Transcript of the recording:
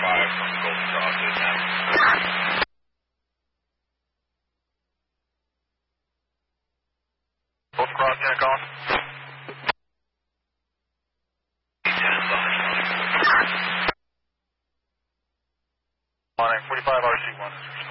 45 from Golden Cross is now. Golden Cross, can I call? Morning, 45 RC1.